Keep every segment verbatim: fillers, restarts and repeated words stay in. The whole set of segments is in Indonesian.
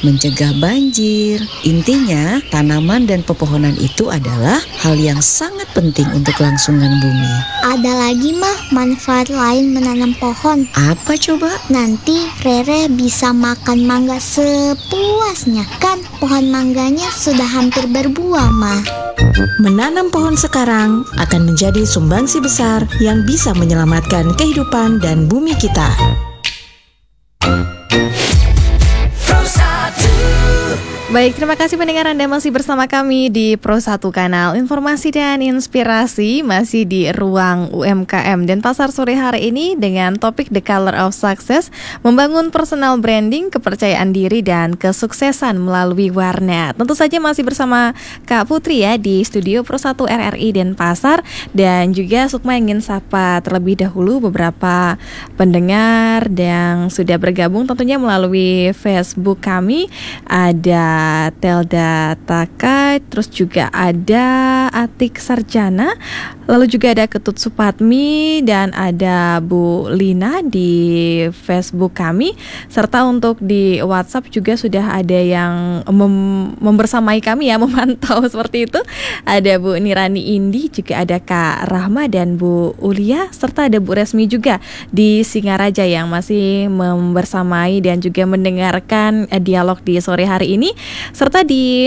mencegah banjir. Intinya, tanaman dan pepohonan itu adalah hal yang sangat penting untuk kelangsungan bumi. Ada lagi mah manfaat lain menanam pohon. Apa coba? Nanti Rere bisa makan mangga sepuasnya. Kan pohon mangganya sudah hampir berbuah mah. Menanam pohon sekarang akan menjadi sumbangsi besar yang bisa menyelamatkan kehidupan dan bumi kita. Baik, terima kasih pendengar, Anda masih bersama kami di Pro satu Kanal Informasi dan Inspirasi, masih di ruang U M K M dan Pasar sore hari ini dengan topik The Color of Success, membangun personal branding, kepercayaan diri dan kesuksesan melalui warna. Tentu saja masih bersama Kak Putri ya di studio Pro satu R R I Denpasar, dan juga Sukma ingin sapa terlebih dahulu beberapa pendengar yang sudah bergabung tentunya melalui Facebook kami. Ada Telda Taka, terus juga ada Atik Sarjana, lalu juga ada Ketut Supatmi, dan ada Bu Lina di Facebook kami, serta untuk di WhatsApp juga sudah ada yang mem- membersamai kami ya, memantau seperti itu. Ada Bu Nirani Indi, juga ada Kak Rahma dan Bu Ulia, serta ada Bu Resmi juga di Singaraja yang masih membersamai dan juga mendengarkan eh, dialog di sore hari ini. Serta di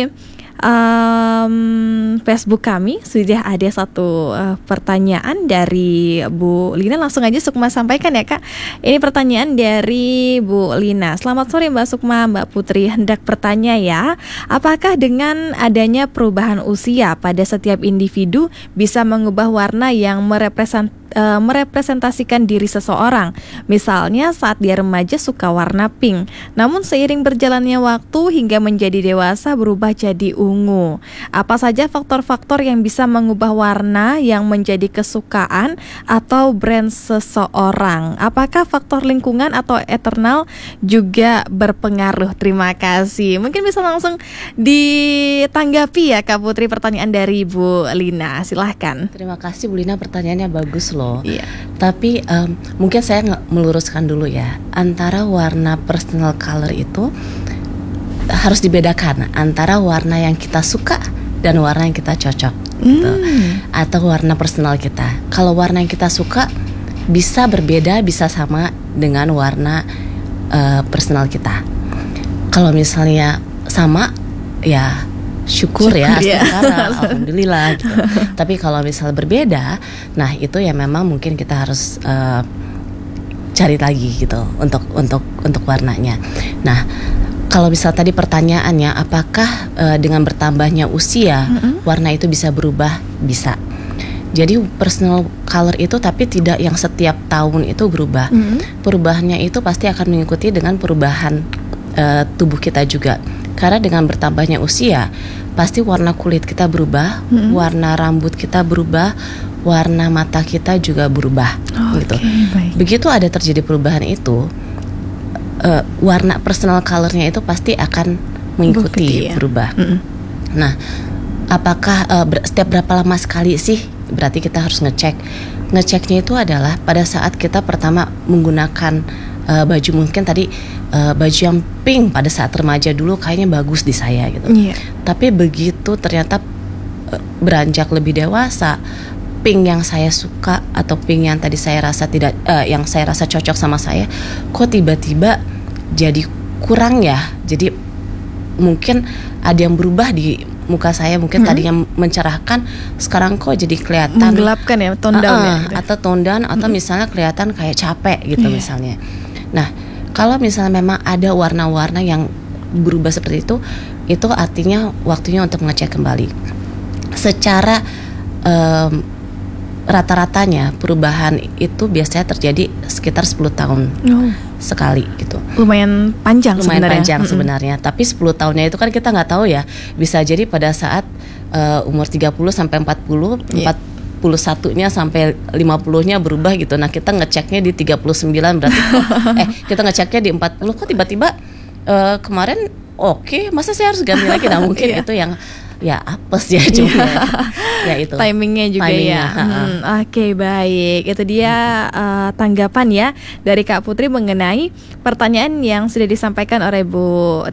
um, Facebook kami sudah ada satu uh, pertanyaan dari Bu Lina. Langsung aja Sukma sampaikan ya Kak. Ini pertanyaan dari Bu Lina. Selamat sore Mbak Sukma, Mbak Putri. Hendak bertanya ya, apakah dengan adanya perubahan usia pada setiap individu bisa mengubah warna yang merepresentasikan Uh, merepresentasikan diri seseorang? Misalnya saat dia remaja suka warna pink, namun seiring berjalannya waktu hingga menjadi dewasa berubah jadi ungu. Apa saja faktor-faktor yang bisa mengubah warna yang menjadi kesukaan atau brand seseorang? Apakah faktor lingkungan atau eternal juga berpengaruh? Terima kasih. Mungkin bisa langsung ditanggapi ya Kak Putri pertanyaan dari Bu Lina. Silahkan. Terima kasih Bu Lina, pertanyaannya bagus loh. Iya. Tapi um, mungkin saya nge- meluruskan dulu ya, antara warna personal color itu harus dibedakan antara warna yang kita suka dan warna yang kita cocok, mm. gitu. Atau warna personal kita. Kalau warna yang kita suka bisa berbeda, bisa sama dengan warna uh, personal kita. Kalau misalnya sama, ya syukur, syukur ya, ya. Astagfirullah, alhamdulillah gitu. Tapi kalau misal berbeda, nah itu ya memang mungkin kita harus uh, cari lagi gitu untuk untuk untuk warnanya. Nah, kalau misal tadi pertanyaannya apakah uh, dengan bertambahnya usia mm-hmm. warna itu bisa berubah? Bisa. Jadi personal color itu tapi tidak yang setiap tahun itu berubah. Mm-hmm. Perubahannya itu pasti akan mengikuti dengan perubahan uh, tubuh kita juga. Karena dengan bertambahnya usia, pasti warna kulit kita berubah, hmm. warna rambut kita berubah, warna mata kita juga berubah, oh, gitu. Okay, baik. Begitu ada terjadi perubahan itu, uh, warna personal colornya itu pasti akan mengikuti Bukti, ya? berubah. Hmm. Nah, apakah uh, ber- setiap berapa lama sekali sih? Berarti kita harus ngecek. Ngeceknya itu adalah pada saat kita pertama menggunakan uh, baju, mungkin tadi Uh, baju yang pink pada saat remaja dulu kayaknya bagus di saya gitu. Yeah. Tapi begitu ternyata uh, beranjak lebih dewasa, pink yang saya suka atau pink yang tadi saya rasa tidak, uh, yang saya rasa cocok sama saya, kok tiba-tiba jadi kurang ya. Jadi mungkin ada yang berubah di muka saya, mungkin hmm. tadinya mencerahkan, sekarang kok jadi kelihatan menggelapkan ya, tone down uh, ya, gitu. Atau tone down, atau hmm. misalnya kelihatan kayak capek gitu yeah. misalnya. Nah, kalau misalnya memang ada warna-warna yang berubah seperti itu, itu artinya waktunya untuk mengecek kembali. Secara um, rata-ratanya perubahan itu biasanya terjadi sekitar sepuluh tahun oh. sekali gitu. Lumayan panjang Lumayan sebenarnya. panjang mm-hmm. sebenarnya. Tapi sepuluh tahunnya itu kan kita nggak tahu ya. Bisa jadi pada saat uh, umur tiga puluh sampai empat puluh, yeah. empat puluh satunya sampai lima puluhnya berubah gitu. Nah, kita ngeceknya di tiga puluh sembilan berarti eh kita ngeceknya di empat puluh, kok tiba-tiba uh, kemarin oke, okay, masa saya harus ganti lagi? Nah, mungkin itu yang ya apes ya cuma ya itu timingnya juga timingnya, ya hmm, oke okay, baik, itu dia uh, tanggapan ya dari Kak Putri mengenai pertanyaan yang sudah disampaikan oleh Bu